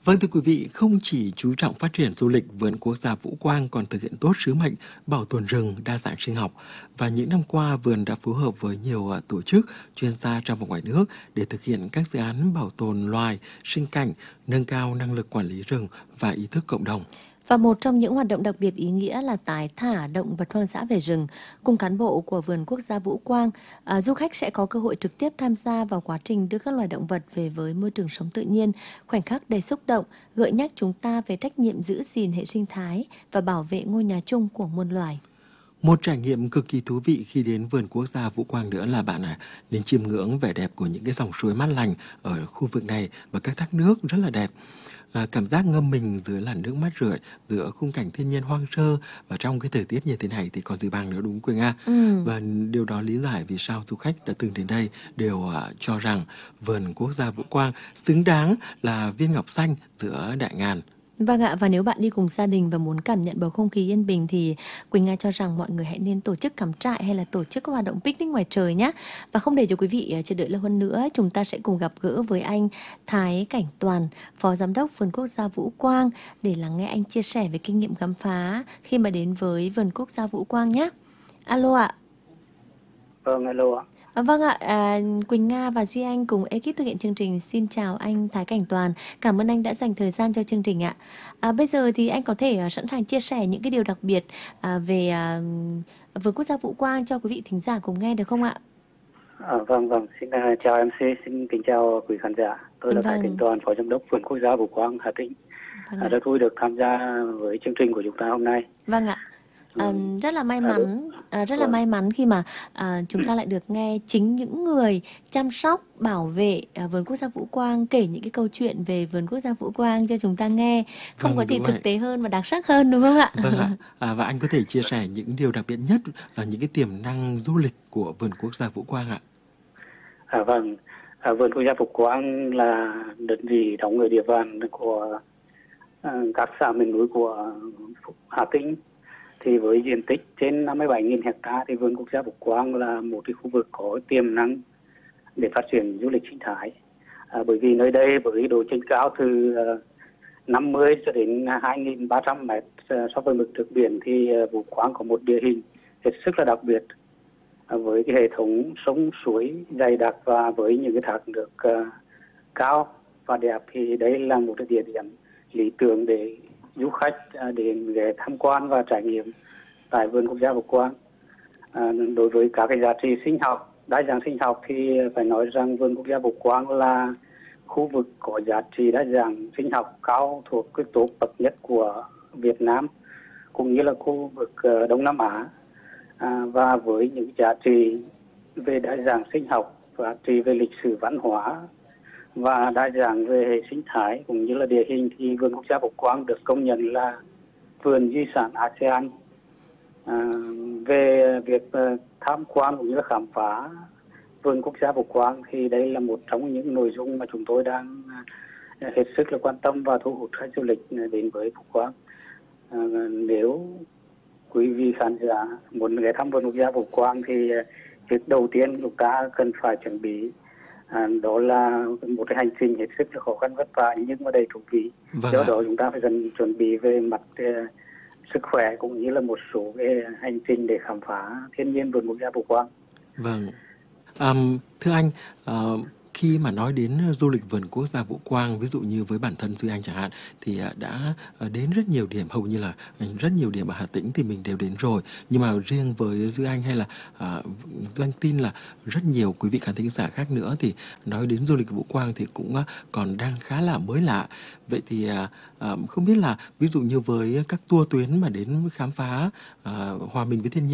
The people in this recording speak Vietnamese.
Vâng thưa quý vị, không chỉ chú trọng phát triển du lịch, vườn quốc gia Vũ Quang còn thực hiện tốt sứ mệnh bảo tồn rừng, đa dạng sinh học. Và những năm qua, vườn đã phối hợp với nhiều tổ chức, chuyên gia trong và ngoài nước để thực hiện các dự án bảo tồn loài, sinh cảnh, nâng cao năng lực quản lý rừng và ý thức cộng đồng. Và một trong những hoạt động đặc biệt ý nghĩa là tái thả động vật hoang dã về rừng. Cùng cán bộ của Vườn Quốc gia Vũ Quang, du khách sẽ có cơ hội trực tiếp tham gia vào quá trình đưa các loài động vật về với môi trường sống tự nhiên, khoảnh khắc đầy xúc động, gợi nhắc chúng ta về trách nhiệm giữ gìn hệ sinh thái và bảo vệ ngôi nhà chung của muôn loài. Một trải nghiệm cực kỳ thú vị khi đến vườn quốc gia Vũ Quang nữa là bạn đến chiêm ngưỡng vẻ đẹp của những cái dòng suối mát lành ở khu vực này và các thác nước rất là đẹp. Cảm giác ngâm mình dưới làn nước mát rượi giữa khung cảnh thiên nhiên hoang sơ và trong cái thời tiết như thế này thì còn gì bằng nữa, đúng Quỳnh Nga. Và điều đó lý giải vì sao du khách đã từng đến đây đều cho rằng vườn quốc gia Vũ Quang xứng đáng là viên ngọc xanh giữa đại ngàn. Vâng ạ, và nếu bạn đi cùng gia đình và muốn cảm nhận bầu không khí yên bình thì Quỳnh Nga cho rằng mọi người hãy nên tổ chức cắm trại hay là tổ chức các hoạt động picnic ngoài trời nhé. Và không để cho quý vị chờ đợi lâu hơn nữa, chúng ta sẽ cùng gặp gỡ với anh Thái Cảnh Toàn, Phó Giám đốc Vườn Quốc gia Vũ Quang để lắng nghe anh chia sẻ về kinh nghiệm khám phá khi mà đến với Vườn Quốc gia Vũ Quang nhé. Alo ạ. Vâng, alo ạ. Vâng ạ, Quỳnh Nga và Duy Anh cùng ekip thực hiện chương trình xin chào anh Thái Cảnh Toàn. Cảm ơn anh đã dành thời gian cho chương trình ạ. Bây giờ thì anh có thể sẵn sàng chia sẻ những cái điều đặc biệt về Vườn Quốc gia Vũ Quang cho quý vị thính giả cùng nghe được không ạ? Vâng, xin chào MC, xin kính chào quý khán giả. Tôi là Thái Cảnh Toàn, Phó Giám đốc Vườn Quốc gia Vũ Quang, Hà Tĩnh. Rất vui được tham gia với chương trình của chúng ta hôm nay. Vâng ạ. Rất là may mắn khi mà chúng ta lại được nghe chính những người chăm sóc bảo vệ Vườn Quốc gia Vũ Quang kể những cái câu chuyện về Vườn Quốc gia Vũ Quang cho chúng ta nghe, không có gì thực tế hơn và đặc sắc hơn, đúng không ạ? Vâng ạ. Và anh có thể chia sẻ những điều đặc biệt nhất, những cái tiềm năng du lịch của Vườn Quốc gia Vũ Quang ạ? Vâng, Vườn Quốc gia Vũ Quang là đơn vị đóng ở địa bàn của các xã miền núi của Hà Tĩnh. Thì với diện tích trên 57.000 hectare thì Vườn Quốc gia Vũ Quang là một cái khu vực có tiềm năng để phát triển du lịch sinh thái. Bởi vì nơi đây với độ trên cao từ 50 cho đến 2.300 mét so với mực nước biển thì Vũ Quang có một địa hình hết sức là đặc biệt với cái hệ thống sông suối dày đặc và với những cái thác nước cao và đẹp, thì đây là một cái địa điểm lý tưởng để du khách đến để tham quan và trải nghiệm tại Vườn Quốc gia Vũ Quang. Đối với các cái giá trị sinh học, đa dạng sinh học thì phải nói rằng Vườn Quốc gia Vũ Quang là khu vực có giá trị đa dạng sinh học cao thuộc cái top bậc nhất của Việt Nam cũng như là khu vực Đông Nam Á. Và với những giá trị về đa dạng sinh học, giá trị về lịch sử văn hóa và đa dạng về hệ sinh thái cũng như là địa hình thì Vườn Quốc gia Vũ Quang được công nhận là vườn di sản ASEAN. Về việc tham quan cũng như là khám phá Vườn Quốc gia Vũ Quang thì đây là một trong những nội dung mà chúng tôi đang hết sức là quan tâm và thu hút khách du lịch đến với Vũ Quang. Nếu quý vị khán giả muốn ghé thăm Vườn Quốc gia Vũ Quang thì việc đầu tiên chúng ta cần phải chuẩn bị đó là một cái hành trình hết sức là khó khăn vất vả nhưng mà đầy thú vị. Do đó chúng ta phải cần chuẩn bị về mặt sức khỏe cũng như là một số cái hành trình để khám phá thiên nhiên Vườn Quốc gia Vũ Quang. Vâng. Thưa anh, khi mà nói đến du lịch Vườn Quốc gia Vũ Quang, ví dụ như với bản thân Duy Anh chẳng hạn, thì đã đến rất nhiều điểm, hầu như là rất nhiều điểm ở Hà Tĩnh thì mình đều đến rồi. Nhưng mà riêng với Duy Anh hay là Duy Anh tin là rất nhiều quý vị khán thính giả khác nữa thì nói đến du lịch Vũ Quang thì cũng còn đang khá là mới lạ. Vậy thì không biết là ví dụ như với các tour tuyến mà đến khám phá hòa mình với thiên nhiên